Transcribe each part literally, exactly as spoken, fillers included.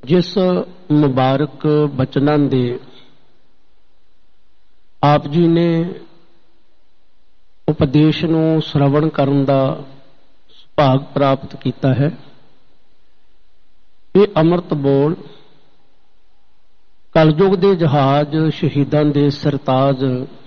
ਜਿਸ ਮੁਬਾਰਕ ਬਚਨਾਂ ਦੇ ਆਪ ਜੀ ਨੇ ਉਪਦੇਸ਼ ਨੂੰ ਸ਼ਰਵਣ ਕਰਨ ਦਾ ਸੁਭਾਗ ਪ੍ਰਾਪਤ ਕੀਤਾ ਹੈ। ਇਹ ਅੰਮ੍ਰਿਤ ਬੋਲ ਕਲਯੁਗ ਦੇ ਜਹਾਜ਼ ਸ਼ਹੀਦਾਂ ਦੇ ਸਰਤਾਜ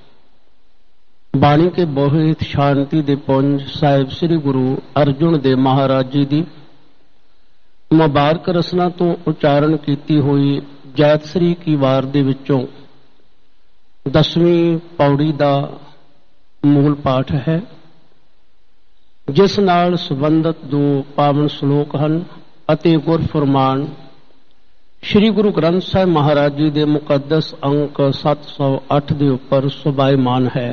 ਬਾਣੀ ਕੇ ਬੋਹਿਤ ਸ਼ਾਂਤੀ ਦੇ ਪੁੰਜ ਸਾਹਿਬ ਸ੍ਰੀ ਗੁਰੂ ਅਰਜੁਨ ਦੇਵ ਮਹਾਰਾਜ ਜੀ ਦੀ ਮੁਬਾਰਕ ਰਸਨਾ ਤੋਂ ਉਚਾਰਨ ਕੀਤੀ ਹੋਈ ਜੈਤ ਸ੍ਰੀ ਕੀ ਵਾਰ ਦੇ ਵਿੱਚੋਂ ਦਸਵੀਂ ਪੌੜੀ ਦਾ ਮੂਲ ਪਾਠ ਹੈ, ਜਿਸ ਨਾਲ ਸੰਬੰਧਿਤ ਦੋ ਪਾਵਨ ਸ਼ਲੋਕ ਹਨ ਅਤੇ ਗੁਰਫੁਰਮਾਨ ਸ਼੍ਰੀ ਗੁਰੂ ਗ੍ਰੰਥ ਸਾਹਿਬ ਮਹਾਰਾਜ ਜੀ ਦੇ ਮੁਕੱਦਸ ਅੰਕ ਸੱਤ ਸੌ ਅੱਠ ਦੇ ਉੱਪਰ ਸੁਭਾਇਮਾਨ ਹੈ।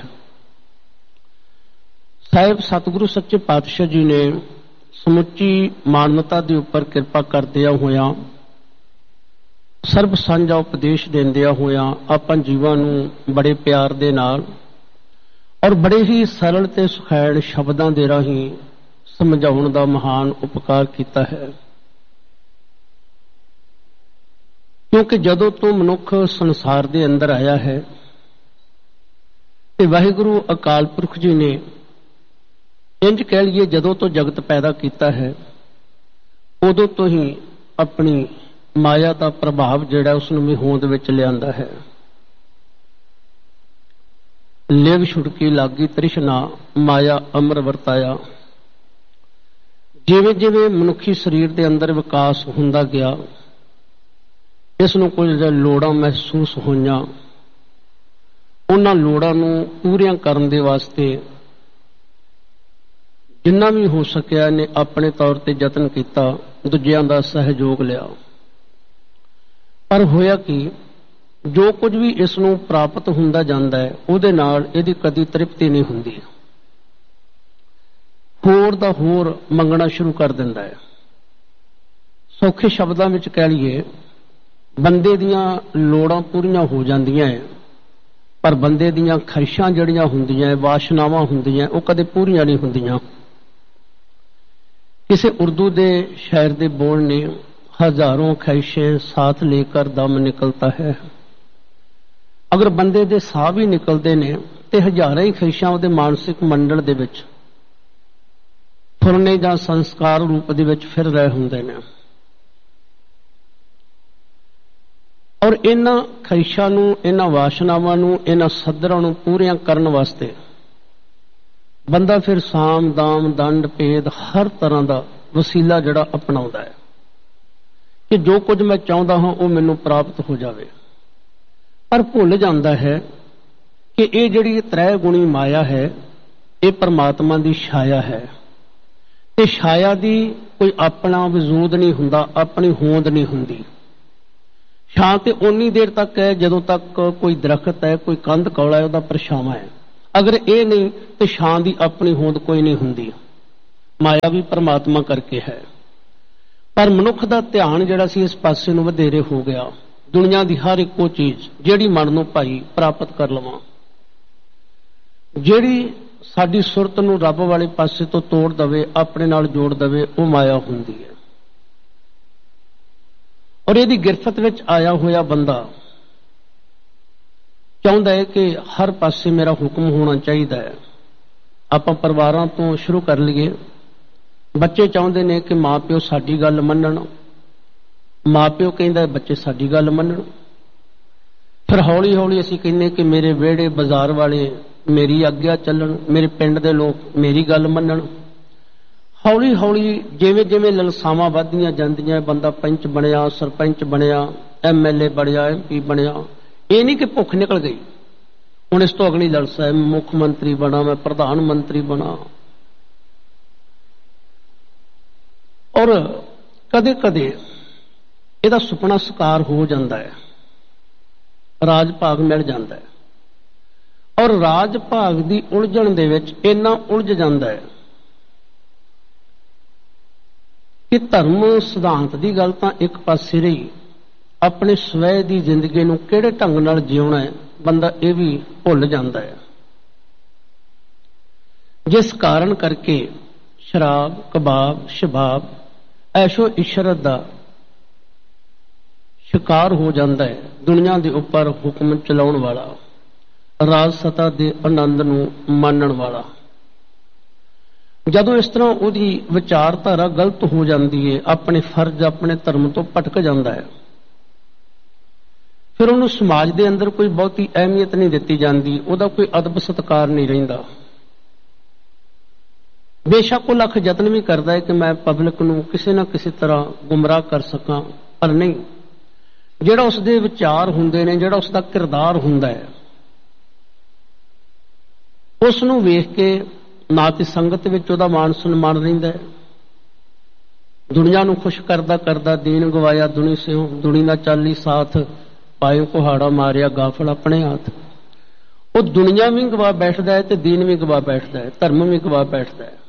ਸਾਹਿਬ ਸਤਿਗੁਰੂ ਸੱਚੇ ਪਾਤਸ਼ਾਹ ਜੀ ਨੇ ਸਮੁੱਚੀ ਮਾਨਵਤਾ ਦੇ ਉੱਪਰ ਕਿਰਪਾ ਕਰਦਿਆਂ ਹੋਇਆਂ ਸਰਬ ਸਾਂਝਾ ਉਪਦੇਸ਼ ਦਿੰਦਿਆਂ ਹੋਇਆਂ ਆਪਾਂ ਜੀਵਾਂ ਨੂੰ ਬੜੇ ਪਿਆਰ ਦੇ ਨਾਲ ਔਰ ਬੜੇ ਹੀ ਸਰਲ ਤੇ ਸੁਖੈੜ ਸ਼ਬਦਾਂ ਦੇ ਰਾਹੀਂ ਸਮਝਾਉਣ ਦਾ ਮਹਾਨ ਉਪਕਾਰ ਕੀਤਾ ਹੈ। ਕਿਉਂਕਿ ਜਦੋਂ ਤੋਂ ਮਨੁੱਖ ਸੰਸਾਰ ਦੇ ਅੰਦਰ ਆਇਆ ਹੈ ਤੇ ਵਾਹਿਗੁਰੂ ਅਕਾਲ ਪੁਰਖ ਜੀ ਨੇ ਇੰਜ ਕਹਿ ਲਈਏ ਜਦੋਂ ਤੋਂ ਜਗਤ ਪੈਦਾ ਕੀਤਾ ਹੈ ਉਦੋਂ ਤੋਂ ਹੀ ਆਪਣੀ ਮਾਇਆ ਦਾ ਪ੍ਰਭਾਵ ਜਿਹੜਾ ਉਸ ਨੂੰ ਵੀ ਹੋਂਦ ਵਿੱਚ ਲਿਆਂਦਾ ਹੈ। ਲਿਵ ਛੁਟਕੀ ਲਾਗੀ ਤ੍ਰਿਸ਼ਨਾ ਮਾਇਆ ਅਮਰ ਵਰਤਾਇਆ। ਜਿਵੇਂ ਜਿਵੇਂ ਮਨੁੱਖੀ ਸਰੀਰ ਦੇ ਅੰਦਰ ਵਿਕਾਸ ਹੁੰਦਾ ਗਿਆ, ਇਸ ਨੂੰ ਕੁਝ ਲੋੜਾਂ ਮਹਿਸੂਸ ਹੋਈਆਂ। ਉਹਨਾਂ ਲੋੜਾਂ ਨੂੰ ਪੂਰੀਆਂ ਕਰਨ ਦੇ ਵਾਸਤੇ ਜਿੰਨਾ ਵੀ ਹੋ ਸਕਿਆ ਨੇ ਆਪਣੇ ਤੌਰ ਤੇ ਯਤਨ ਕੀਤਾ, ਦੂਜਿਆਂ ਦਾ ਸਹਿਯੋਗ ਲਿਆ। ਪਰ ਹੋਇਆ ਕਿ ਜੋ ਕੁਝ ਵੀ ਇਸ ਨੂੰ ਪ੍ਰਾਪਤ ਹੁੰਦਾ ਜਾਂਦਾ ਹੈ ਉਹਦੇ ਨਾਲ ਇਹਦੀ ਕਦੀ ਤ੍ਰਿਪਤੀ ਨਹੀਂ ਹੁੰਦੀ, ਹੋਰ ਦਾ ਹੋਰ ਮੰਗਣਾ ਸ਼ੁਰੂ ਕਰ ਦਿੰਦਾ ਹੈ। ਸੌਖੇ ਸ਼ਬਦਾਂ ਵਿੱਚ ਕਹਿ ਲਈਏ, ਬੰਦੇ ਦੀਆਂ ਲੋੜਾਂ ਪੂਰੀਆਂ ਹੋ ਜਾਂਦੀਆਂ ਹੈ ਪਰ ਬੰਦੇ ਦੀਆਂ ਖਹਿਸ਼ਾਂ ਜਿਹੜੀਆਂ ਹੁੰਦੀਆਂ, ਵਾਸ਼ਨਾਵਾਂ ਹੁੰਦੀਆਂ, ਉਹ ਕਦੇ ਪੂਰੀਆਂ ਨਹੀਂ ਹੁੰਦੀਆਂ। ਕਿਸੇ ਉਰਦੂ ਦੇ ਸ਼ਾਇਰ ਦੇ ਬੋਲ ਨੇ, ਹਜ਼ਾरों ख्वाहिशें साथ लेकर दम निकलता है। ਅਗਰ ਬੰਦੇ ਦੇ ਸਾਹ ਵੀ ਨਿਕਲਦੇ ਨੇ ਤੇ ਹਜ਼ਾਰਾਂ ਹੀ ਖਹਿਸ਼ਾਂ ਉਹਦੇ ਮਾਨਸਿਕ ਮੰਡਲ ਦੇ ਵਿੱਚ ਫੁਰਨੇ ਜਾਂ ਸੰਸਕਾਰ ਰੂਪ ਦੇ ਵਿੱਚ ਫਿਰ ਰਹੇ ਹੁੰਦੇ ਨੇ। ਔਰ ਇਹਨਾਂ ਖਹਿਸ਼ਾਂ ਨੂੰ, ਇਹਨਾਂ ਵਾਸ਼ਨਾਵਾਂ ਨੂੰ, ਇਹਨਾਂ ਸੱਧਰਾਂ ਨੂੰ ਪੂਰੀਆਂ ਕਰਨ ਵਾਸਤੇ ਬੰਦਾ ਫਿਰ ਸਾਮ ਦਾਮ ਦੰਡ ਭੇਦ ਹਰ ਤਰ੍ਹਾਂ ਦਾ ਵਸੀਲਾ ਜਿਹੜਾ ਅਪਣਾਉਂਦਾ ਹੈ ਕਿ ਜੋ ਕੁਝ ਮੈਂ ਚਾਹੁੰਦਾ ਹਾਂ ਉਹ ਮੈਨੂੰ ਪ੍ਰਾਪਤ ਹੋ ਜਾਵੇ। ਪਰ ਭੁੱਲ ਜਾਂਦਾ ਹੈ ਕਿ ਇਹ ਜਿਹੜੀ ਤ੍ਰੈ ਗੁਣੀ ਮਾਇਆ ਹੈ ਇਹ ਪਰਮਾਤਮਾ ਦੀ ਛਾਇਆ ਹੈ ਤੇ ਛਾਇਆ ਦੀ ਕੋਈ ਆਪਣਾ ਵਜੂਦ ਨਹੀਂ ਹੁੰਦਾ, ਆਪਣੀ ਹੋਂਦ ਨਹੀਂ ਹੁੰਦੀ। ਛਾਂ ਤੇ ਓਨੀ ਦੇਰ ਤੱਕ ਹੈ ਜਦੋਂ ਤੱਕ ਕੋਈ ਦਰਖਤ ਹੈ, ਕੋਈ ਕੰਧ ਕੌਲਾ ਹੈ, ਉਹਦਾ ਪਰਛਾਵਾਂ ਹੈ। ਅਗਰ ਇਹ ਨਹੀਂ ਤੇ ਛਾਂ ਦੀ ਆਪਣੀ ਹੋਂਦ ਕੋਈ ਨਹੀਂ ਹੁੰਦੀ। ਮਾਇਆ ਵੀ ਪਰਮਾਤਮਾ ਕਰਕੇ ਹੈ। ਪਰ ਮਨੁੱਖ ਦਾ ਧਿਆਨ ਜਿਹੜਾ ਸੀ ਇਸ ਪਾਸੇ ਨੂੰ ਵਧੇਰੇ ਹੋ ਗਿਆ। ਦੁਨੀਆ ਦੀ ਹਰ ਇੱਕੋ ਚੀਜ਼ ਜਿਹੜੀ ਮਨ ਨੂੰ ਭਾਈ ਪ੍ਰਾਪਤ ਕਰ ਲਵਾਂ, ਜਿਹੜੀ ਸਾਡੀ ਸੁਰਤ ਨੂੰ ਰੱਬ ਵਾਲੇ ਪਾਸੇ ਤੋਂ ਤੋੜ ਦਵੇ, ਆਪਣੇ ਨਾਲ ਜੋੜ ਦਵੇ, ਉਹ ਮਾਇਆ ਹੁੰਦੀ ਹੈ। ਔਰ ਇਹਦੀ ਗਿਰਫਤ ਵਿੱਚ ਆਇਆ ਹੋਇਆ ਬੰਦਾ ਚਾਹੁੰਦਾ ਹੈ ਕਿ ਹਰ ਪਾਸੇ ਮੇਰਾ ਹੁਕਮ ਹੋਣਾ ਚਾਹੀਦਾ ਹੈ। ਆਪਾਂ ਪਰਿਵਾਰਾਂ ਤੋਂ ਸ਼ੁਰੂ ਕਰ ਲਈਏ। ਬੱਚੇ ਚਾਹੁੰਦੇ ਨੇ ਕਿ ਮਾਂ ਪਿਓ ਸਾਡੀ ਗੱਲ ਮੰਨਣ, ਮਾਂ ਪਿਓ ਕਹਿੰਦਾ ਬੱਚੇ ਸਾਡੀ ਗੱਲ ਮੰਨਣ। ਫਿਰ ਹੌਲੀ ਹੌਲੀ ਅਸੀਂ ਕਹਿੰਦੇ ਕਿ ਮੇਰੇ ਵਿਹੜੇ ਬਾਜ਼ਾਰ ਵਾਲੇ ਮੇਰੀ ਆਗਿਆ ਚੱਲਣ, ਮੇਰੇ ਪਿੰਡ ਦੇ ਲੋਕ ਮੇਰੀ ਗੱਲ ਮੰਨਣ। ਹੌਲੀ ਹੌਲੀ ਜਿਵੇਂ ਜਿਵੇਂ ਲਲਸਾਵਾਂ ਵੱਧਦੀਆਂ ਜਾਂਦੀਆਂ, ਬੰਦਾ ਪੰਚ ਬਣਿਆ, ਸਰਪੰਚ ਬਣਿਆ, ਐਮ ਐਲ ਏ ਬਣਿਆ, ਐਮ ਪੀ ਬਣਿਆ। ਇਹ ਨਹੀਂ ਕਿ ਭੁੱਖ ਨਿਕਲ ਗਈ, ਹੁਣ ਇਸ ਤੋਂ ਅਗਲੀ ਲਲਸਾ ਹੈ ਮੁੱਖ ਮੰਤਰੀ ਬਣਾ, ਮੈਂ ਪ੍ਰਧਾਨ ਮੰਤਰੀ ਬਣਾ। ਔਰ ਕਦੇ ਕਦੇ ਇਹਦਾ ਸੁਪਨਾ ਸਾਕਾਰ ਹੋ ਜਾਂਦਾ ਹੈ, ਰਾਜ ਭਾਗ ਮਿਲ ਜਾਂਦਾ ਹੈ। ਔਰ ਰਾਜ ਭਾਗ ਦੀ ਉਲਝਣ ਦੇ ਵਿੱਚ ਇੰਨਾ ਉਲਝ ਜਾਂਦਾ ਹੈ ਕਿ ਧਰਮ ਸਿਧਾਂਤ ਦੀ ਗੱਲ ਤਾਂ ਇੱਕ ਪਾਸੇ ਰਹੀ, ਆਪਣੇ ਸਵੈ ਦੀ ਜ਼ਿੰਦਗੀ ਨੂੰ ਕਿਹੜੇ ਢੰਗ ਨਾਲ ਜਿਉਣਾ ਹੈ ਬੰਦਾ ਇਹ ਵੀ ਭੁੱਲ ਜਾਂਦਾ ਹੈ। ਜਿਸ ਕਾਰਨ ਕਰਕੇ ਸ਼ਰਾਬ, ਕਬਾਬ, ਸ਼ਬਾਬ, ਐਸ਼ੋ ਇਸ਼ਰਤ ਦਾ शिकार हो जाता है, दुनिया के उपर हुक्म चलाउण वाला, राज सत्ता के आनंद नूं मानण वाला। जदों इस तरह उहदी विचारधारा गलत हो जाती है, अपने फर्ज अपने धर्म तो भटक जाता है, फिर उन्होंने समाज के अंदर कोई बहुती अहमियत नहीं दी जाती, उहदा कोई अदब सत्कार नहीं रहिंदा। बेशक वो लख यतन भी करता है कि मैं पब्लिक नूं किसी न किसी तरह गुमराह कर सकां, पर नहीं, जिहड़ा उसदे विचार हुंदे ने, जिहड़ा उसदा किरदार हुंदा है, उस नूं वेख के ना कि संगत विच उहदा मान सन्मान रहिंदा है। दुनिया नूं खुश करदा करदा दीन गवाया दुनी सिओ, दुनी ना चाली साथ, पाए कुहाड़ा मारिया गाफल अपने हाथ। वो दुनिया भी गवा बैठदा है ते दीन भी गवा बैठदा है, धर्म भी गवा बैठदा है।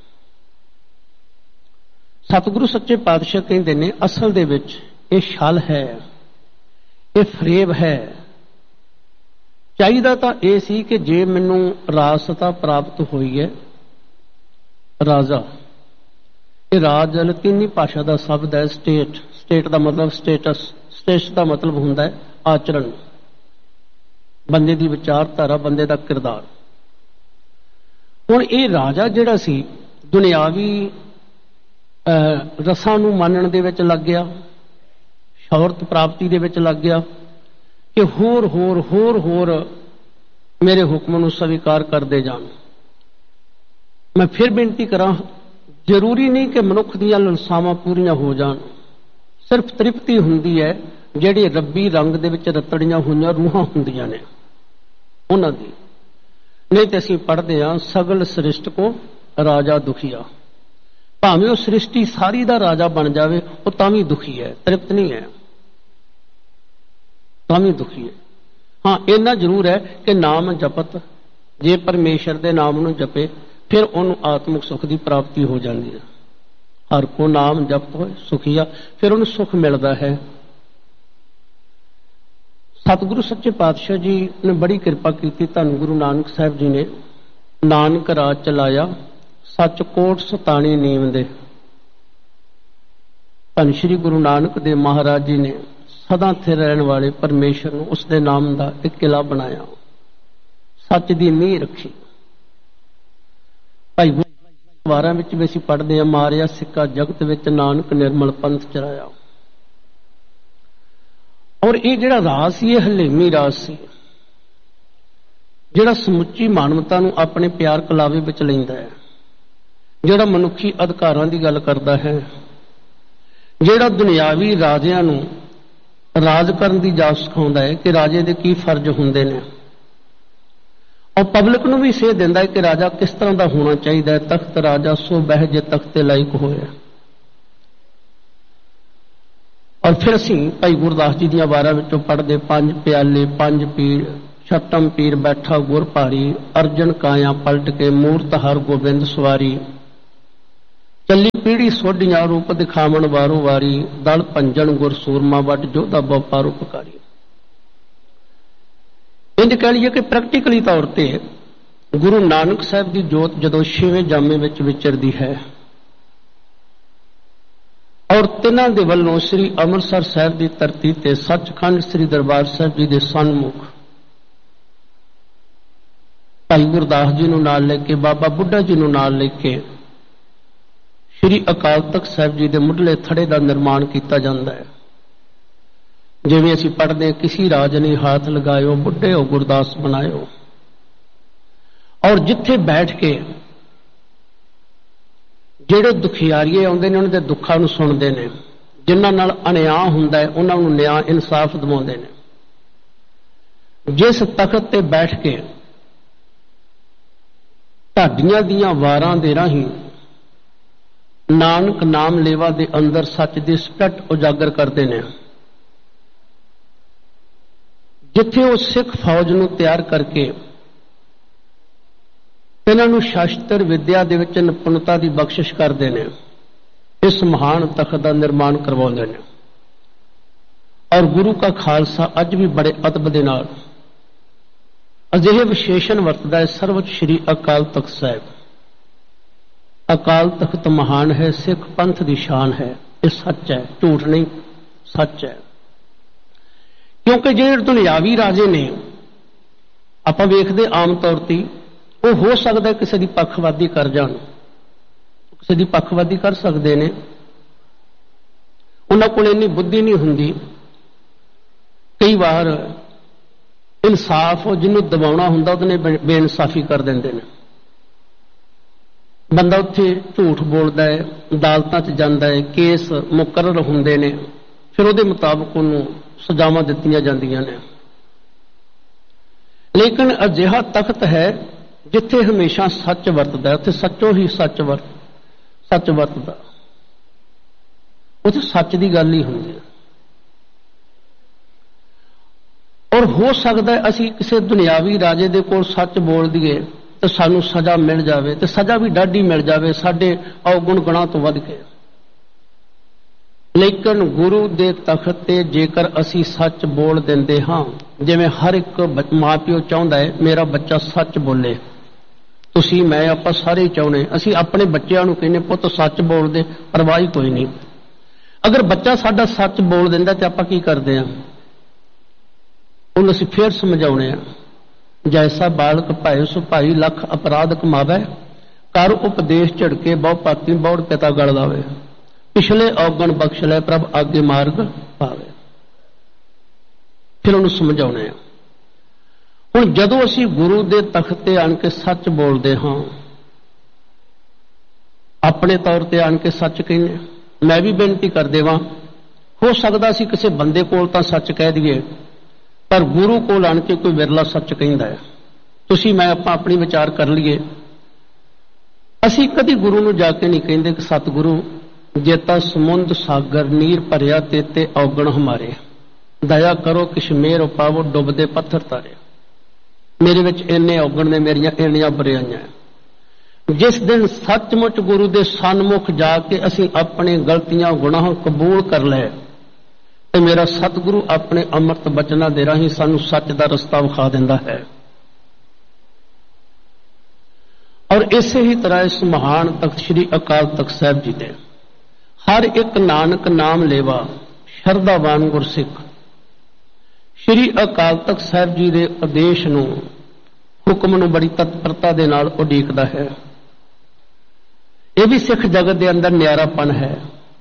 सतगुरु सच्चे पातशाह कहते ने असल दे विच ये छल है, ये फरेब है। चाहिदा तां ये सी कि जे मैनू राजसता प्राप्त हुई है, राजा, ये राज लतीनी भाषा का शब्द है, स्टेट। स्टेट का मतलब स्टेटस, स्टेटस का मतलब हुंदा है आचरण, बंदे की विचारधारा, बंदे का किरदार। हुण ये राजा जिहड़ा सी दुनियावी रसां नूं मानण दे विच लग गया, शौहरत प्राप्ति दे विच लग गया कि होर होर होर होर मेरे हुक्म नूं स्वीकार करदे जाण। मैं फिर बेनती करां, जरूरी नहीं कि मनुख दीयां ललसावां पूरीआं हो जाण, सिर्फ तृप्ति हुंदी है जिहड़ी रब्बी रंग दे विच रतड़ियां होईआं रूहां हुंदियां ने उन्हां दी। नहीं तो असीं पढ़दे हां सगल सृष्ट को राजा दुखिया, भावें वो सृष्टि सारी दा राजा बन जावे, वो तां भी दुखी है, तृप्त नहीं है, तां भी दुखी है। हाँ, इन्ना जरूर है कि नाम जपत, जे परमेश्वर दे नाम नूं जपे फिर उन्होंने आत्मिक सुख की प्राप्ति हो जाती है। हर को नाम जपत होए सुखिया, फिर उन्हें सुख मिलता है। सतगुरु सच्चे पातशाह जी ने बड़ी कृपा की, धन गुरु नानक साहब जी ने नानक राज चलाया, सच कोट सताणी नीम दे। धन श्री गुरु नानक देव महाराज जी ने सदा स्थिर रहने वाले परमेश्वर नूं उसके नाम का एक किला बनाया, सच की नींह रखी। भाई वारां विच भी असीं पढ़दे हां, मारिया सिक्का जगत विच नानक निर्मल पंथ चलाया। और ये जिहड़ा राज सी, ये हलेमी राज सी, जिहड़ा समुची मानवता नूं अपने प्यार कलावे विच लैंदा है, जिहड़ा मनुखी अधिकारां दी गल करदा है, जिहड़ा दुनियावी राजियां नूं राज करन दी जाच सिखाउंदा है कि राजे दे की फर्ज हुंदे ने, और पब्लिक नूं भी सेध दिंदा है कि राजा किस तरह का होना चाहिए। तख्त राजा सो बह जे तख्ते लायक होए। और फिर असीं भाई गुरदास जी दियां वारां विचों पढ़दे, पंज प्याले पंज पीड़, छटम पीर बैठा गुर भारी, अर्जन काया पलट के मूरत हर गोबिंद सवारी, चली पीढ़ी सोडियां रूप दिखावण वारो वारी, दल पंजन गुर सूरमा वट जोधा बहु परोपकारी। इंज कह लीए कि प्रैक्टिकली तौर पर गुरु नानक साहब की जोत जदों छेवें जामे विच विचरदी है, और तिन्हां दे वल्लों श्री अमृतसर साहब की धरती ते सचखंड श्री दरबार साहब जी के सन्मुख भाई गुरदास जी नूं नाल लेके, बाबा बुढ़ा जी नूं नाल लेके श्री अकाल तख्त साहब जी के मुढ़ले थड़े का निर्माण किया जाता है। जिवें असीं पढ़दे हां, किसी राज ने हाथ लगायो, बुढ़े हो गुरदास बनायो। और जिथे बैठ के जिहड़े दुखियारीए आउंदे ने, उन्हां दे दुखां नूं सुणदे ने, जिन्हां नाल अन्याय हुंदा है उन्हां नूं न्याय इंसाफ दिवाउंदे ने। जिस तख्त ते बैठ के ढाडियां दियां वारां दे राहीं नानक नाम लेवा दे अंदर सच दी स्पष्ट उजागर करते हैं, जिथे वो सिख फौज नूं तैयार करके इन्हां नूं शास्त्र विद्या दे विच निपुणता की बख्शिश करते हैं, इस महान तख्त का निर्माण करवाउंदे ने। और गुरु का खालसा अज भी बड़े अदब दे नाल अजिहे विशेषण वरतदा है, सर्वोच्च श्री अकाल तख्त साहब। अकाल तख्त महान है, सिख पंथ की शान है, ये सच है, झूठ नहीं, सच है। क्योंकि ਜਿਹੜੇ ਦੁਨਿਆਵੀ ਰਾਜੇ ਨੇ ਆਪਾਂ ਵੇਖਦੇ ਆਮ ਤੌਰ ਤੇ ਉਹ ਹੋ ਸਕਦਾ ਕਿਸੇ ਦੀ ਪੱਖਵਾਦੀ ਕਰ ਜਾਣ, ਕਿਸੇ ਦੀ ਪੱਖਵਾਦੀ ਕਰ ਸਕਦੇ ਨੇ, ਉਹਨਾਂ ਕੋਲ ਇੰਨੀ ਬੁੱਧੀ ਨਹੀਂ ਹੁੰਦੀ। ਕਈ ਵਾਰ ਇਨਸਾਫ ਜਿਹਨੂੰ ਦਬਾਉਣਾ ਹੁੰਦਾ ਉਹਨੇ ਬੇਇਨਸਾਫੀ ਕਰ ਦਿੰਦੇ ਨੇ। ਬੰਦਾ ਉੱਥੇ ਝੂਠ ਬੋਲਦਾ ਹੈ, ਅਦਾਲਤਾਂ 'ਚ ਜਾਂਦਾ ਹੈ, ਕੇਸ ਮੁਕਰਰ ਹੁੰਦੇ ਨੇ, ਫਿਰ ਉਹਦੇ ਮੁਤਾਬਕ ਉਹਨੂੰ ਸਜ਼ਾਵਾਂ ਦਿੱਤੀਆਂ ਜਾਂਦੀਆਂ ਨੇ। ਲੇਕਿਨ ਅਜਿਹਾ ਤਖਤ ਹੈ ਜਿੱਥੇ ਹਮੇਸ਼ਾ ਸੱਚ ਵਰਤਦਾ, ਉੱਥੇ ਸੱਚੋ ਹੀ ਸੱਚ ਵਰਤ ਸੱਚ ਵਰਤਦਾ, ਉੱਥੇ ਸੱਚ ਦੀ ਗੱਲ ਹੀ ਹੁੰਦੀ ਹੈ। ਔਰ ਹੋ ਸਕਦਾ ਅਸੀਂ ਕਿਸੇ ਦੁਨਿਆਵੀ ਰਾਜੇ ਦੇ ਕੋਲ ਸੱਚ ਬੋਲ ਦਈਏ ਤੇ ਸਾਨੂੰ ਸਜ਼ਾ ਮਿਲ ਜਾਵੇ, ਤੇ ਸਜ਼ਾ ਵੀ ਡਾਢੀ ਮਿਲ ਜਾਵੇ ਸਾਡੇ ਔਗੁਣ ਗੁਣਾਂ ਤੋਂ ਵੱਧ ਕੇ। ਲੇਕਿਨ ਗੁਰੂ ਦੇ ਤਖਤ ਤੇ ਜੇਕਰ ਅਸੀਂ ਸੱਚ ਬੋਲ ਦਿੰਦੇ ਹਾਂ, ਜਿਵੇਂ ਹਰ ਇੱਕ ਮਾਂ ਪਿਓ ਚਾਹੁੰਦਾ ਹੈ ਮੇਰਾ ਬੱਚਾ ਸੱਚ ਬੋਲੇ, ਤੁਸੀਂ ਮੈਂ ਆਪਾਂ ਸਾਰੇ ਚਾਹੁੰਦੇ, ਅਸੀਂ ਆਪਣੇ ਬੱਚਿਆਂ ਨੂੰ ਕਹਿੰਦੇ ਪੁੱਤ ਸੱਚ ਬੋਲਦੇ, ਪਰਵਾਹ ਕੋਈ ਨਹੀਂ। ਅਗਰ ਬੱਚਾ ਸਾਡਾ ਸੱਚ ਬੋਲ ਦਿੰਦਾ ਤੇ ਆਪਾਂ ਕੀ ਕਰਦੇ ਹਾਂ, ਉਹਨੂੰ ਅਸੀਂ ਫੇਰ ਸਮਝਾਉਣੇ ਆ, ਜੈਸਾ ਬਾਲਕ ਭਾਏ ਸੋ ਭਾਈ ਲੱਖ ਅਪਰਾਧ ਕਮਾਵੇ, ਕਰ ਉਪਦੇਸ਼ ਝੜਕੇ ਬਹੁ ਪਾਤੀ ਬੌੜ ਪਿਤਾ ਗਲ ਲਾਵੇ, ਪਿਛਲੇ ਔਗਣ ਬਖਸ਼ ਲੈ ਪ੍ਰਭ ਅੱਗੇ ਮਾਰਗ ਪਾਵੇ। ਫਿਰ ਉਹਨੂੰ ਸਮਝਾਉਣੇ ਆ। ਹੁਣ ਜਦੋਂ ਅਸੀਂ ਗੁਰੂ ਦੇ ਤਖਤ ਤੇ ਆਣ ਕੇ ਸੱਚ ਬੋਲਦੇ ਹਾਂ, ਆਪਣੇ ਤੌਰ ਤੇ ਆਣ ਕੇ ਸੱਚ ਕਹਿੰਦੇ, ਮੈਂ ਵੀ ਬੇਨਤੀ ਕਰ ਦੇਵਾਂ, ਹੋ ਸਕਦਾ ਅਸੀਂ ਕਿਸੇ ਬੰਦੇ ਕੋਲ ਤਾਂ ਸੱਚ ਕਹਿ ਦਈਏ, ਪਰ ਗੁਰੂ ਕੋਲ ਆਣ ਕੇ ਕੋਈ ਵਿਰਲਾ ਸੱਚ ਕਹਿੰਦਾ ਹੈ। ਤੁਸੀਂ ਮੈਂ ਆਪਾਂ ਆਪਣੀ ਵਿਚਾਰ ਕਰ ਲਈਏ, ਅਸੀਂ ਕਦੀ ਗੁਰੂ ਨੂੰ ਜਾ ਕੇ ਨਹੀਂ ਕਹਿੰਦੇ ਕਿ ਸਤਿਗੁਰੂ ਜੇਤਾ ਸਮੁੰਦ ਸਾਗਰ ਨੀਰ ਭਰਿਆ ਤੇਤੇ ਔਗਣ ਹਮਾਰੇ, ਦਇਆ ਕਰੋ ਕਿਛ ਮੇਰ ਪਾਵੋ ਡੁੱਬਦੇ ਪੱਥਰ ਤਾਰੇ। ਮੇਰੇ ਵਿੱਚ ਇੰਨੇ ਔਗਣ ਨੇ, ਮੇਰੀਆਂ ਇੰਨੀਆਂ ਬੁਰਾਈਆਂ। ਜਿਸ ਦਿਨ ਸੱਚਮੁੱਚ ਗੁਰੂ ਦੇ ਸਨਮੁਖ ਜਾ ਕੇ ਅਸੀਂ ਆਪਣੇ ਗਲਤੀਆਂ ਗੁਨਾਹ ਕਬੂਲ ਕਰ ਲਏ ਤੇ ਮੇਰਾ ਸਤਿਗੁਰੂ ਆਪਣੇ ਅੰਮ੍ਰਿਤ ਬਚਨਾਂ ਦੇ ਰਾਹੀਂ ਸਾਨੂੰ ਸੱਚ ਦਾ ਰਸਤਾ ਵਿਖਾ ਦਿੰਦਾ ਹੈ। ਔਰ ਇਸੇ ਹੀ ਤਰ੍ਹਾਂ ਇਸ ਮਹਾਨ ਤਖਤ ਸ੍ਰੀ ਅਕਾਲ ਤਖਤ ਸਾਹਿਬ ਜੀ ਦੇ ਹਰ ਇੱਕ ਨਾਨਕ ਨਾਮ ਲੇਵਾ ਸ਼ਰਧਾਵਾਨ ਗੁਰਸਿੱਖ ਸ੍ਰੀ ਅਕਾਲ ਤਖਤ ਸਾਹਿਬ ਜੀ ਦੇ ਆਦੇਸ਼ ਨੂੰ, ਹੁਕਮ ਨੂੰ ਬੜੀ ਤਤਪਰਤਾ ਦੇ ਨਾਲ ਉਡੀਕਦਾ ਹੈ। ਇਹ ਵੀ ਸਿੱਖ ਜਗਤ ਦੇ ਅੰਦਰ ਨਿਆਰਾਪਣ ਹੈ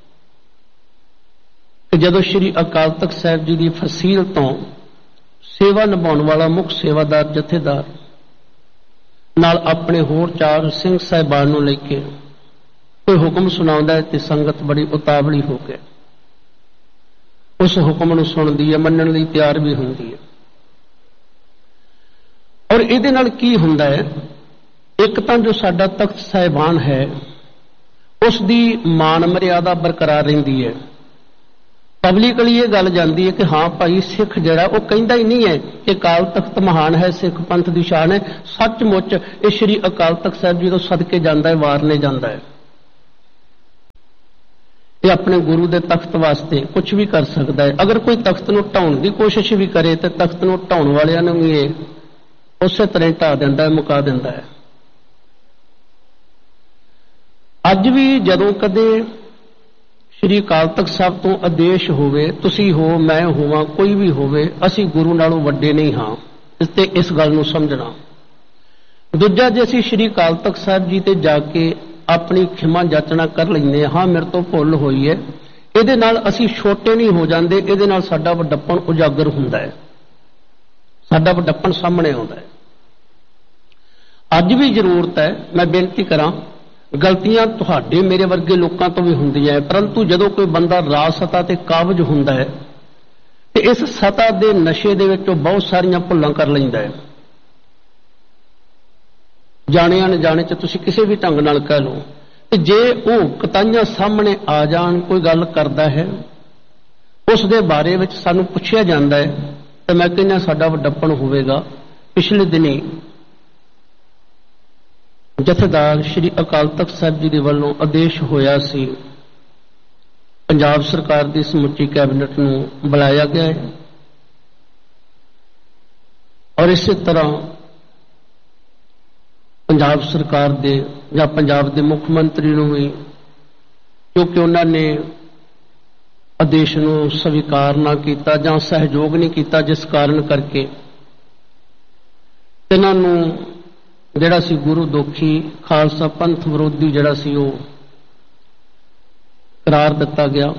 ਕਿ ਜਦੋਂ ਸ੍ਰੀ ਅਕਾਲ ਤਖਤ ਸਾਹਿਬ ਜੀ ਦੀ ਫਸੀਲ ਤੋਂ ਸੇਵਾ ਨਿਭਾਉਣ ਵਾਲਾ ਮੁੱਖ ਸੇਵਾਦਾਰ ਜਥੇਦਾਰ ਨਾਲ ਆਪਣੇ ਹੋਰ ਚਾਰ ਸਿੰਘ ਸਾਹਿਬਾਨ ਨੂੰ ਲੈ ਕੇ ਕੋਈ ਹੁਕਮ ਸੁਣਾਉਂਦਾ ਹੈ ਤੇ ਸੰਗਤ ਬੜੀ ਉਤਾਵਲੀ ਹੋ ਕੇ ਉਸ ਹੁਕਮ ਨੂੰ ਸੁਣਦੀ ਹੈ, ਮੰਨਣ ਲਈ ਤਿਆਰ ਵੀ ਹੁੰਦੀ ਹੈ। ਔਰ ਇਹਦੇ ਨਾਲ ਕੀ ਹੁੰਦਾ ਹੈ, ਇੱਕ ਤਾਂ ਜੋ ਸਾਡਾ ਤਖਤ ਸਾਹਿਬਾਨ ਹੈ ਉਸ ਦੀ ਮਾਨ ਮਰਿਆਦਾ ਬਰਕਰਾਰ ਰਹਿੰਦੀ ਹੈ। ਪਬਲਿਕਲੀ ਇਹ ਗੱਲ ਜਾਂਦੀ ਹੈ ਕਿ ਹਾਂ ਭਾਈ ਸਿੱਖ ਜਿਹੜਾ ਉਹ ਕਹਿੰਦਾ ਹੀ ਨਹੀਂ ਹੈ ਕਿ ਅਕਾਲ ਤਖਤ ਮਹਾਨ ਹੈ, ਸਿੱਖ ਪੰਥ ਦੀ ਸ਼ਾਨ ਹੈ, ਸੱਚਮੁੱਚ ਇਹ ਸ੍ਰੀ ਅਕਾਲ ਤਖਤ ਸਾਹਿਬ ਜੀ ਤੋਂ ਸਦਕੇ ਜਾਂਦਾ ਹੈ, ਵਾਰਨੇ ਜਾਂਦਾ ਹੈ। ਇਹ ਆਪਣੇ ਗੁਰੂ ਦੇ ਤਖਤ ਵਾਸਤੇ ਕੁਝ ਵੀ ਕਰ ਸਕਦਾ ਹੈ। ਅਗਰ ਕੋਈ ਤਖਤ ਨੂੰ ਢਾਉਣ ਦੀ ਕੋਸ਼ਿਸ਼ ਵੀ ਕਰੇ ਤੇ ਤਖਤ ਨੂੰ ਢਾਉਣ ਵਾਲਿਆਂ ਨੂੰ ਵੀ ਇਹ ਉਸੇ ਤਰ੍ਹਾਂ ਢਾ ਦਿੰਦਾ ਹੈ, ਮੁਕਾ ਦਿੰਦਾ ਹੈ। ਅੱਜ ਵੀ ਜਦੋਂ ਕਦੇ ਸ੍ਰੀ ਅਕਾਲ ਤਖਤ ਸਾਹਿਬ ਤੋਂ ਆਦੇਸ਼ ਹੋਵੇ, ਤੁਸੀਂ ਹੋ, ਮੈਂ ਹੋਵਾਂ, ਕੋਈ ਵੀ ਹੋਵੇ, ਅਸੀਂ ਗੁਰੂ ਨਾਲੋਂ ਵੱਡੇ ਨਹੀਂ ਹਾਂ, ਇਸ ਤੇ ਇਸ ਗੱਲ ਨੂੰ ਸਮਝਣਾ। ਦੂਜਾ, ਜੇ ਅਸੀਂ ਸ੍ਰੀ ਅਕਾਲ ਤਖਤ ਸਾਹਿਬ ਜੀ ਤੇ ਜਾ ਕੇ ਆਪਣੀ ਖਿਮਾ ਜਾਚਨਾ ਕਰ ਲੈਂਦੇ ਹਾਂ, ਮੇਰੇ ਤੋਂ ਭੁੱਲ ਹੋਈ ਹੈ, ਇਹਦੇ ਨਾਲ ਅਸੀਂ ਛੋਟੇ ਨਹੀਂ ਹੋ ਜਾਂਦੇ, ਇਹਦੇ ਨਾਲ ਸਾਡਾ ਵੱਡਪਣ ਉਜਾਗਰ ਹੁੰਦਾ ਹੈ, ਸਾਡਾ ਵੱਡਪਣ ਸਾਹਮਣੇ ਆਉਂਦਾ ਹੈ। ਅੱਜ ਵੀ ਜ਼ਰੂਰਤ ਹੈ, ਮੈਂ ਬੇਨਤੀ ਕਰਾਂ, ਗਲਤੀਆਂ ਤੁਹਾਡੇ ਮੇਰੇ ਵਰਗੇ ਲੋਕਾਂ ਤੋਂ ਵੀ ਹੁੰਦੀਆਂ, ਪਰੰਤੂ ਜਦੋਂ ਕੋਈ ਬੰਦਾ ਰਾਜ ਸਤਾ ਤੇ ਕਾਬਜ ਹੁੰਦਾ ਹੈ ਤੇ ਇਸ ਸਤਾ ਦੇ ਨਸ਼ੇ ਦੇ ਵਿੱਚ ਉਹ ਬਹੁਤ ਸਾਰੀਆਂ ਭੁੱਲਾਂ ਕਰ ਲੈਂਦਾ ਹੈ। ਜਾਣੇ ਅਣਜਾਣੇ ਚ ਤੁਸੀਂ ਕਿਸੇ ਵੀ ਢੰਗ ਨਾਲ ਕਹਿ ਲਓ, ਤੇ ਜੇ ਉਹ ਕਤਾਈਆਂ ਸਾਹਮਣੇ ਆ ਜਾਣ, ਕੋਈ ਗੱਲ ਕਰਦਾ ਹੈ, ਉਸ ਦੇ ਬਾਰੇ ਵਿੱਚ ਸਾਨੂੰ ਪੁੱਛਿਆ ਜਾਂਦਾ ਹੈ, ਤੇ ਮੈਂ ਕਹਿੰਦਾ ਸਾਡਾ ਵੱਡਪਣ ਹੋਵੇਗਾ। ਪਿਛਲੇ ਦਿਨੀ ਜਥੇਦਾਰ ਸ੍ਰੀ ਅਕਾਲ ਤਖਤ ਸਾਹਿਬ ਜੀ ਦੇ ਵੱਲੋਂ ਆਦੇਸ਼ ਹੋਇਆ ਸੀ, ਪੰਜਾਬ ਸਰਕਾਰ ਦੀ ਸਮੁੱਚੀ ਕੈਬਨਿਟ ਨੂੰ ਬੁਲਾਇਆ ਗਿਆ ਹੈ, ਔਰ ਇਸੇ ਤਰ੍ਹਾਂ ਪੰਜਾਬ ਸਰਕਾਰ ਦੇ ਜਾਂ ਪੰਜਾਬ ਦੇ ਮੁੱਖ ਮੰਤਰੀ ਨੂੰ ਵੀ, ਕਿਉਂਕਿ ਉਹਨਾਂ ਨੇ ਆਦੇਸ਼ ਨੂੰ ਸਵੀਕਾਰ ਨਾ ਕੀਤਾ ਜਾਂ ਸਹਿਯੋਗ ਨਹੀਂ ਕੀਤਾ, ਜਿਸ ਕਾਰਨ ਕਰਕੇ ਇਹਨਾਂ ਨੂੰ ਜਿਹੜਾ ਸੀ ਗੁਰੂ ਦੋਖੀ ਖਾਲਸਾ ਪੰਥ ਵਿਰੋਧੀ ਜਿਹੜਾ ਸੀ ਉਹ ਕਰਾਰ ਦਿੱਤਾ ਗਿਆ।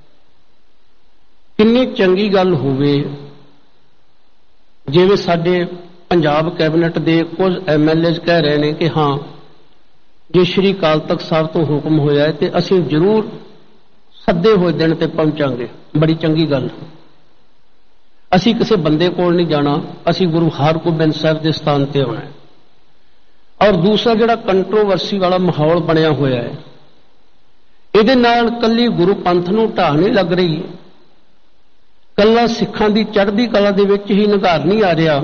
ਕਿੰਨੀ ਚੰਗੀ ਗੱਲ ਹੋਵੇ ਜਿਵੇਂ ਸਾਡੇ ਪੰਜਾਬ ਕੈਬਨਿਟ ਦੇ ਕੁਝ ਐਮ ਐਲ ਏ ਕਹਿ ਰਹੇ ਨੇ ਕਿ ਹਾਂ ਜੇ ਸ਼੍ਰੀ ਅਕਾਲ ਤਖਤ ਸਾਹਿਬ ਤੋਂ ਹੁਕਮ ਹੋਇਆ ਹੈ ਤੇ ਅਸੀਂ ਜ਼ਰੂਰ ਸੱਦੇ ਹੋਏ ਦਿਨ ਤੇ ਪਹੁੰਚਾਂਗੇ। ਬੜੀ ਚੰਗੀ ਗੱਲ। ਅਸੀਂ ਕਿਸੇ ਬੰਦੇ ਕੋਲ ਨਹੀਂ ਜਾਣਾ, ਅਸੀਂ ਗੁਰੂ ਹਰਗੋਬਿੰਦ ਸਾਹਿਬ ਦੇ ਸਥਾਨ ਤੇ ਆਉਣਾ ਹੈ। ਔਰ ਦੂਸਰਾ ਜਿਹੜਾ ਕੰਟਰੋਵਰਸੀ ਵਾਲਾ ਮਾਹੌਲ ਬਣਿਆ ਹੋਇਆ ਹੈ, ਇਹਦੇ ਨਾਲ ਕੱਲੀ ਗੁਰੂ ਪੰਥ ਨੂੰ ਢਾਹ ਨਹੀਂ ਲੱਗ ਰਹੀ, ਕੱਲਾ ਸਿੱਖਾਂ ਦੀ ਚੜ੍ਹਦੀ ਕਲਾ ਦੇ ਵਿੱਚ ਹੀ ਨਿਘਾਰ ਨਹੀਂ ਆ ਰਿਹਾ।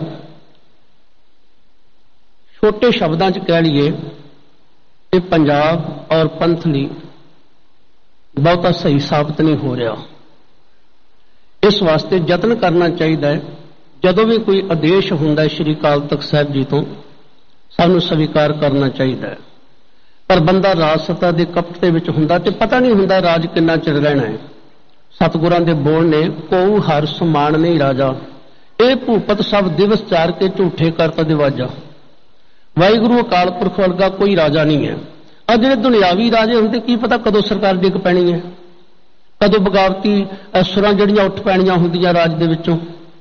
ਛੋਟੇ ਸ਼ਬਦਾਂ 'ਚ ਕਹਿ ਲਈਏ ਇਹ ਪੰਜਾਬ ਔਰ ਪੰਥ ਲਈ ਬਹੁਤਾ ਸਹੀ ਸਾਬਤ ਨਹੀਂ ਹੋ ਰਿਹਾ। ਇਸ ਵਾਸਤੇ ਯਤਨ ਕਰਨਾ ਚਾਹੀਦਾ ਹੈ, ਜਦੋਂ ਵੀ ਕੋਈ ਆਦੇਸ਼ ਹੁੰਦਾ ਹੈ ਸ਼੍ਰੀ ਅਕਾਲ ਤਖਤ ਸਾਹਿਬ ਜੀ ਤੋਂ, ਸਾਨੂੰ ਸਵੀਕਾਰ ਕਰਨਾ ਚਾਹੀਦਾ ਹੈ। ਪਰ ਬੰਦਾ ਰਾਜ ਸੱਤਾ ਦੇ ਕਪਟ ਦੇ ਵਿੱਚ ਹੁੰਦਾ ਤੇ ਪਤਾ ਨਹੀਂ ਹੁੰਦਾ ਰਾਜ ਕਿੰਨਾ ਚਿਰ ਰਹਿਣਾ ਹੈ। ਸਤਿਗੁਰਾਂ ਦੇ ਬੋਲ ਨੇ, ਕੋਉ ਹਰ ਸਮਾਨ ਨਹੀਂ ਰਾਜਾ, ਇਹ ਭੂਪਤ ਸਭ ਦਿਵਸ ਚਾਰ ਕੇ ਝੂਠੇ ਕਰਤ ਦਿਵਾਜਾ। ਵਾਹਿਗੁਰੂ ਅਕਾਲ ਪੁਰਖ ਵਰਗਾ ਕੋਈ ਰਾਜਾ ਨਹੀਂ ਹੈ। ਆ ਜਿਹੜੇ ਦੁਨਿਆਵੀ ਰਾਜੇ ਹੁੰਦੇ, ਕੀ ਪਤਾ ਕਦੋਂ ਸਰਕਾਰ ਡਿੱਗ ਪੈਣੀ ਹੈ, ਕਦੋਂ ਬਗਾਵਤੀ ਸੁਰਾਂ ਜਿਹੜੀਆਂ ਉੱਠ ਪੈਣੀਆਂ ਹੁੰਦੀਆਂ ਰਾਜ ਦੇ ਵਿੱਚੋਂ।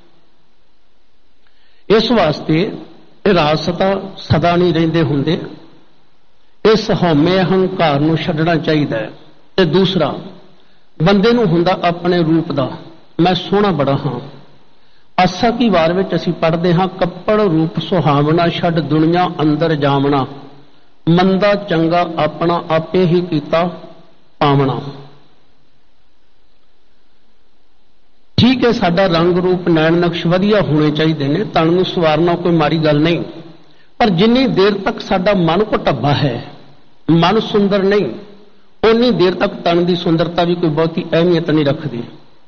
ਇਸ ਵਾਸਤੇ ਇਹ ਰਾਜ ਸੱਤਾ ਸਦਾ ਨਹੀਂ ਰਹਿੰਦੇ ਹੁੰਦੇ। ਇਸ ਹਉਮੈ ਹੰਕਾਰ ਨੂੰ ਛੱਡਣਾ ਚਾਹੀਦਾ ਹੈ। ਤੇ ਦੂਸਰਾ, ਬੰਦੇ ਨੂੰ ਹੁੰਦਾ ਆਪਣੇ ਰੂਪ ਦਾ, ਮੈਂ ਸੋਹਣਾ ਬੜਾ ਹਾਂ। ਆਸਾ ਕੀ ਵਾਰ ਵਿੱਚ ਅਸੀਂ ਪੜ੍ਹਦੇ ਹਾਂ, ਕੱਪੜ ਰੂਪ ਸੁਹਾਵਣਾ ਛੱਡ ਦੁਨੀਆ ਅੰਦਰ ਜਾਵਣਾ, ਮੰਦਾ ਚੰਗਾ ਆਪਣਾ ਆਪੇ ਹੀ ਕੀਤਾ ਪਾਵਣਾ। ਠੀਕ ਹੈ, ਸਾਡਾ ਰੰਗ ਰੂਪ ਨੈਣ ਨਕਸ਼ ਵਧੀਆ ਹੋਣੇ ਚਾਹੀਦੇ ਨੇ, ਤਨ ਨੂੰ ਸਵਾਰਨਾ ਕੋਈ ਮਾੜੀ ਗੱਲ ਨਹੀਂ, ਪਰ ਜਿੰਨੀ ਦੇਰ ਤੱਕ ਸਾਡਾ ਮਨ ਘਟੱਬਾ ਹੈ, ਮਨ ਸੁੰਦਰ ਨਹੀਂ, ਉਨੀ ਦੇਰ ਤੱਕ ਤਨ ਦੀ ਸੁੰਦਰਤਾ ਵੀ ਕੋਈ ਬਹੁਤੀ ਅਹਿਮੀਅਤ ਨਹੀਂ ਰੱਖਦੀ।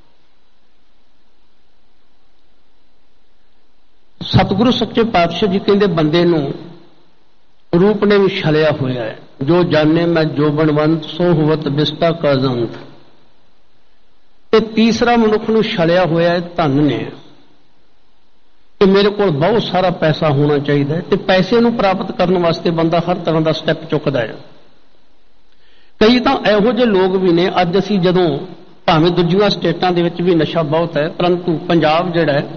ਸਤਿਗੁਰੂ ਸੱਚੇ ਪਾਤਸ਼ਾਹ ਜੀ ਕਹਿੰਦੇ ਬੰਦੇ ਨੂੰ ਰੂਪ ਨੇ ਵੀ ਛਲਿਆ ਹੋਇਆ ਹੈ। ਜੋ ਜਾਣੇ ਮੈਂ ਜੋਬਨਵੰਤ ਸੋ ਹੋਵਤ ਬਿਸਤਾ ਕਾ ਜੰਤ। ਤੇ ਤੀਸਰਾ ਮਨੁੱਖ ਨੂੰ ਛਲਿਆ ਹੋਇਆ ਹੈ ਧਨ ਨੇ, ਕਿ ਮੇਰੇ ਕੋਲ ਬਹੁਤ ਸਾਰਾ ਪੈਸਾ ਹੋਣਾ ਚਾਹੀਦਾ ਹੈ। ਤੇ ਪੈਸੇ ਨੂੰ ਪ੍ਰਾਪਤ ਕਰਨ ਵਾਸਤੇ ਬੰਦਾ ਹਰ ਤਰ੍ਹਾਂ ਦਾ ਸਟੈਪ ਚੁੱਕਦਾ ਹੈ। ਕਈ ਤਾਂ ਇਹੋ ਜਿਹੇ ਲੋਕ ਵੀ ਨੇ, ਅੱਜ ਅਸੀਂ ਜਦੋਂ ਭਾਵੇਂ ਦੂਜੀਆਂ ਸਟੇਟਾਂ ਦੇ ਵਿੱਚ ਵੀ ਨਸ਼ਾ ਬਹੁਤ ਹੈ, ਪਰੰਤੂ ਪੰਜਾਬ ਜਿਹੜਾ ਹੈ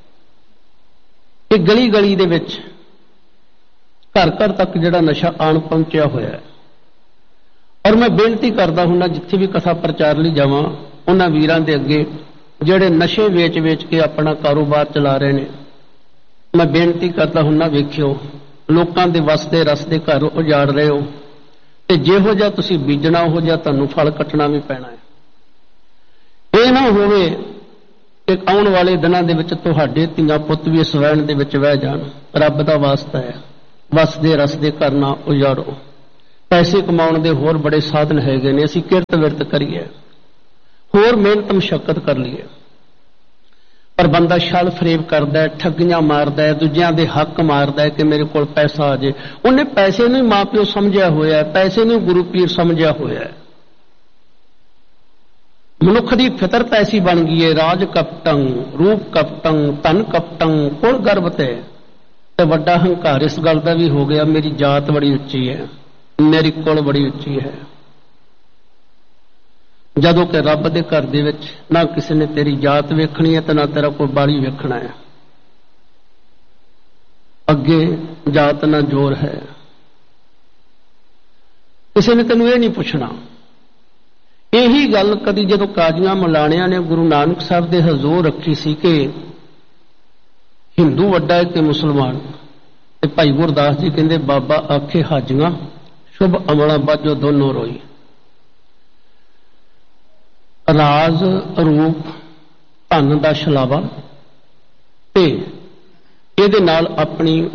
ਇਹ ਗਲੀ ਗਲੀ ਦੇ ਵਿੱਚ ਘਰ ਘਰ ਤੱਕ ਜਿਹੜਾ ਨਸ਼ਾ ਆਣ ਪਹੁੰਚਿਆ ਹੋਇਆ ਹੈ। ਔਰ ਮੈਂ ਬੇਨਤੀ ਕਰਦਾ ਹੁੰਦਾ, ਜਿੱਥੇ ਵੀ ਕਥਾ ਪ੍ਰਚਾਰ ਲਈ ਜਾਵਾਂ, ਉਹਨਾਂ ਵੀਰਾਂ ਦੇ ਅੱਗੇ ਜਿਹੜੇ ਨਸ਼ੇ ਵੇਚ ਵੇਚ ਕੇ ਆਪਣਾ ਕਾਰੋਬਾਰ ਚਲਾ ਰਹੇ ਨੇ, ਮੈਂ ਬੇਨਤੀ ਕਰਦਾ ਹੁੰਦਾ, ਵੇਖਿਓ ਲੋਕਾਂ ਦੇ ਵਸਦੇ ਰਸਦੇ ਘਰ ਉਜਾੜ ਰਹੇ ਹੋ, ਤੇ ਜਿਹੋ ਜਿਹਾ ਤੁਸੀਂ ਬੀਜਣਾ ਉਹੋ ਜਿਹਾ ਤੁਹਾਨੂੰ ਫਲ ਕੱਟਣਾ ਵੀ ਪੈਣਾ ਹੈ। ਇਹ ਨਾ ਹੋਵੇ ਕਿ ਆਉਣ ਵਾਲੇ ਦਿਨਾਂ ਦੇ ਵਿੱਚ ਤੁਹਾਡੇ ਧੀਆਂ ਪੁੱਤ ਵੀ ਇਸ ਵੈਣ ਦੇ ਵਿੱਚ ਵਹਿ ਜਾਣ। ਰੱਬ ਦਾ ਵਾਸਤਾ ਹੈ, ਵਸਦੇ ਰਸਦੇ ਘਰ ਨਾ ਉਜਾੜੋ। ਪੈਸੇ ਕਮਾਉਣ ਦੇ ਹੋਰ ਬੜੇ ਸਾਧਨ ਹੈਗੇ ਨੇ, ਅਸੀਂ ਕਿਰਤ ਵਿਰਤ ਕਰੀਏ, ਹੋਰ ਮਿਹਨਤ ਮੁਸ਼ੱਕਤ ਕਰ ਲਈਏ। ਪਰ ਬੰਦਾ ਛਲ ਫਰੇਬ ਕਰਦਾ ਹੈ, ਠੱਗੀਆਂ ਮਾਰਦਾ ਹੈ, ਦੂਜਿਆਂ ਦੇ ਹੱਕ ਮਾਰਦਾ ਹੈ ਕਿ ਮੇਰੇ ਕੋਲ ਪੈਸਾ ਆ ਜੇ। ਉਹਨੇ ਪੈਸੇ ਨੂੰ ਮਾਂ ਪਿਓ ਸਮਝਿਆ ਹੋਇਆ ਹੈ, ਪੈਸੇ ਨੂੰ ਗੁਰੂ ਪੀਰ ਸਮਝਿਆ ਹੋਇਆ ਹੈ। ਮਨੁੱਖ ਦੀ ਫਿਤਰਤ ਐਸੀ ਬਣ ਗਈ ਹੈ, ਰਾਜ ਕਪਟੰ ਰੂਪ ਕਪਟੰ ਧਨ ਕਪਟੰ ਕੁਲ ਗਰਭ ਤੇ ਤੇ ਵੱਡਾ ਹੰਕਾਰ ਇਸ ਗੱਲ ਦਾ ਵੀ ਹੋ ਗਿਆ, ਮੇਰੀ ਜਾਤ ਬੜੀ ਉੱਚੀ ਹੈ, ਮੇਰੀ ਕੁਲ ਬੜੀ ਉੱਚੀ ਹੈ। ਜਦੋਂ ਕਿ ਰੱਬ ਦੇ ਘਰ ਦੇ ਵਿੱਚ ਨਾ ਕਿਸੇ ਨੇ ਤੇਰੀ ਜਾਤ ਵੇਖਣੀ ਹੈ ਤੇ ਨਾ ਤੇਰਾ ਕੋਈ ਬਾਲੀ ਵੇਖਣਾ ਹੈ। ਅੱਗੇ ਜਾਤ ਨਾ ਜ਼ੋਰ ਹੈ, ਕਿਸੇ ਨੇ ਤੈਨੂੰ ਇਹ ਨਹੀਂ ਪੁੱਛਣਾ। ਇਹੀ ਗੱਲ ਕਦੀ ਜਦੋਂ ਕਾਜ਼ੀਆਂ ਮਲਾਣਿਆਂ ਨੇ ਗੁਰੂ ਨਾਨਕ ਸਾਹਿਬ ਦੇ ਹਜ਼ੂਰ ਰੱਖੀ ਸੀ ਕਿ ਹਿੰਦੂ ਵੱਡਾ ਹੈ ਕਿ ਮੁਸਲਮਾਨ, ਤੇ ਭਾਈ ਗੁਰਦਾਸ ਜੀ ਕਹਿੰਦੇ ਬਾਬਾ ਆਖੇ ਹਾਜੀਆਂ ਸ਼ੁਭ ਅਮਲਾਂ ਬਾਝੋ ਦੋਨੋਂ ਰੋਈ। ਰਾਜ ਰੂਪ ਧਨ ਦਾ ਛਲਾਵਾ ਤੇ ਇਹਦੇ ਨਾਲ ਆਪਣੀ